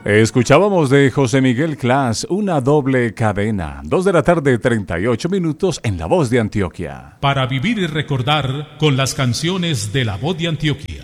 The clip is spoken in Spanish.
Escuchábamos de José Miguel Clas, Una doble cadena. 2:38 en La Voz de Antioquia. Para vivir y recordar con las canciones de La Voz de Antioquia.